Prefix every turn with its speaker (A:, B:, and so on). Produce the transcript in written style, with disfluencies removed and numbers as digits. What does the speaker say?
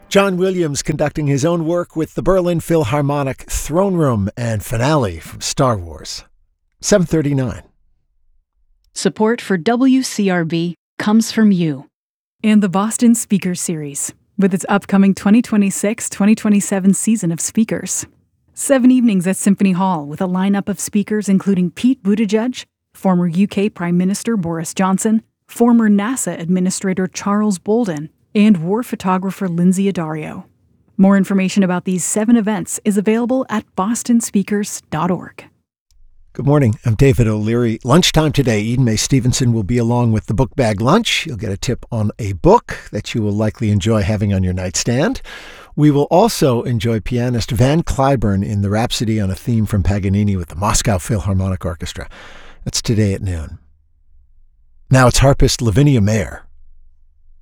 A: John Williams conducting his own work with the Berlin Philharmonic Throne Room and finale from Star Wars. 7:39.
B: Support for WCRB comes from you.
C: And the Boston Speaker Series, with its upcoming 2026-2027 season of speakers. 7 evenings at Symphony Hall with a lineup of speakers including Pete Buttigieg, former UK Prime Minister Boris Johnson, former NASA Administrator Charles Bolden, and war photographer Lindsay Addario. More information about these 7 events is available at bostonspeakers.org.
A: Good morning. I'm David O'Leary. Lunchtime today, Eden May Stevenson will be along with the Book Bag Lunch. You'll get a tip on a book that you will likely enjoy having on your nightstand. We will also enjoy pianist Van Cliburn in the Rhapsody on a theme from Paganini with the Moscow Philharmonic Orchestra. That's today at noon. Now it's harpist Lavinia Mayer.